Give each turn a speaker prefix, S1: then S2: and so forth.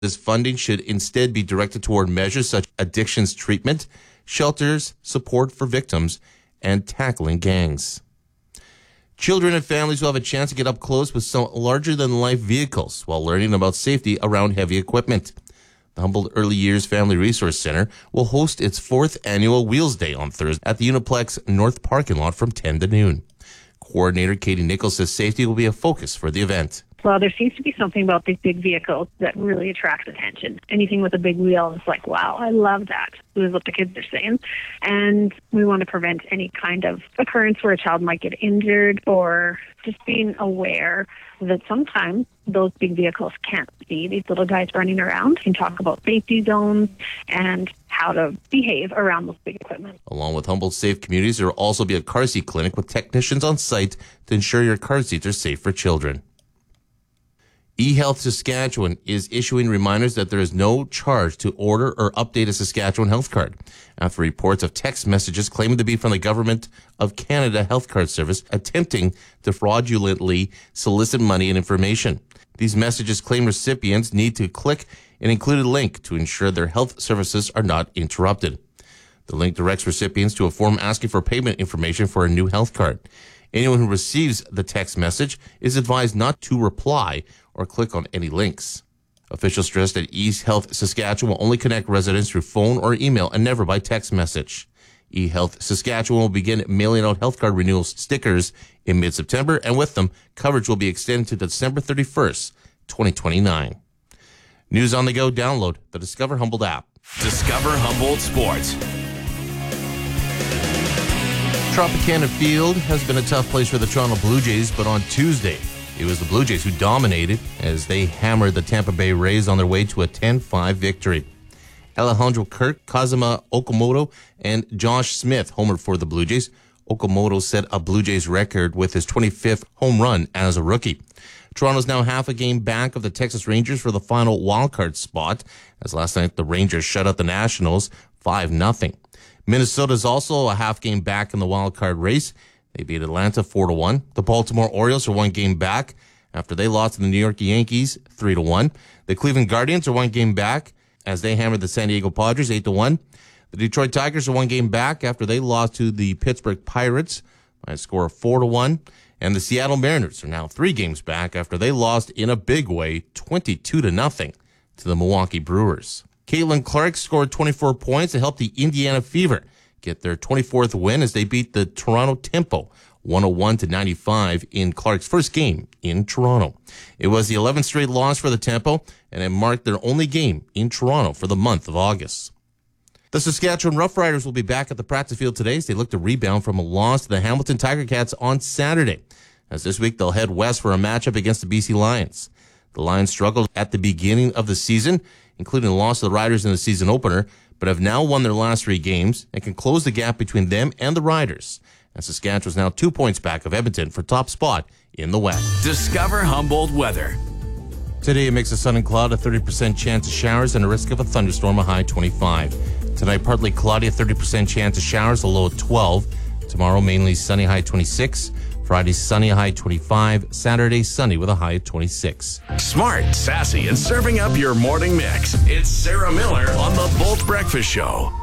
S1: This funding should instead be directed toward measures such as addictions treatment, shelters, support for victims, and tackling gangs. Children and families will have a chance to get up close with some larger-than-life vehicles while learning about safety around heavy equipment. The Humboldt Early Years Family Resource Center will host its 4th annual Wheels Day on Thursday at the Uniplex North parking lot from 10 to noon. Coordinator Katie Nichols says safety will be a focus for the event.
S2: Well, there seems to be something about these big vehicles that really attracts attention. Anything with a big wheel is like, wow, I love that. This is what the kids are saying. And we want to prevent any kind of occurrence where a child might get injured, or just being aware that sometimes those big vehicles can't see these little guys running around. We can talk about safety zones and how to behave around those big equipment.
S1: Along with Humboldt Safe Communities, there will also be a car seat clinic with technicians on site to ensure your car seats are safe for children. eHealth Saskatchewan is issuing reminders that there is no charge to order or update a Saskatchewan health card after reports of text messages claiming to be from the Government of Canada Health Card Service attempting to fraudulently solicit money and information. These messages claim recipients need to click an included link to ensure their health services are not interrupted. The link directs recipients to a form asking for payment information for a new health card. Anyone who receives the text message is advised not to reply or click on any links. Officials stress that eHealth Saskatchewan will only connect residents through phone or email and never by text message. eHealth Saskatchewan will begin mailing out health card renewal stickers in mid-September, and with them, coverage will be extended to December 31st, 2029. News on the go, download the Discover Humboldt app.
S3: Discover Humboldt Sports.
S1: Tropicana Field has been a tough place for the Toronto Blue Jays, but on Tuesday, it was the Blue Jays who dominated as they hammered the Tampa Bay Rays on their way to a 10-5 victory. Alejandro Kirk, Kazuma Okamoto, and Josh Smith homered for the Blue Jays. Okamoto set a Blue Jays record with his 25th home run as a rookie. Toronto's now half a game back of the Texas Rangers for the final wildcard spot, as last night the Rangers shut out the Nationals 5-0. Minnesota's also a half game back in the wild card race. They beat Atlanta 4-1. The Baltimore Orioles are one game back after they lost to the New York Yankees 3-1. The Cleveland Guardians are one game back as they hammered the San Diego Padres 8-1. The Detroit Tigers are one game back after they lost to the Pittsburgh Pirates by a score of 4-1. And the Seattle Mariners are now 3 games back after they lost in a big way 22-0 to the Milwaukee Brewers. Caitlin Clark scored 24 points to help the Indiana Fever get their 24th win as they beat the Toronto Tempo 101-95 in Clark's first game in Toronto. It was the 11th straight loss for the Tempo, and it marked their only game in Toronto for the month of August. The Saskatchewan Roughriders will be back at the practice field today as they look to rebound from a loss to the Hamilton Tiger Cats on Saturday. As this week they'll head west for a matchup against the BC Lions. The Lions struggled at the beginning of the season, including a loss to the Riders in the season opener, but have now won their last 3 games and can close the gap between them and the Riders. And Saskatchewan's now 2 points back of Edmonton for top spot in the West.
S3: Discover Humboldt weather.
S1: Today a mix of sun and cloud, a 30% chance of showers, and a risk of a thunderstorm, a high 25. Tonight partly cloudy, a 30% chance of showers, a low of 12. Tomorrow mainly sunny, high 26. Friday sunny, a high 25. Saturday sunny with a high of 26.
S3: Smart, sassy, and serving up your morning mix. It's Sarah Miller on the Bolt Breakfast Show.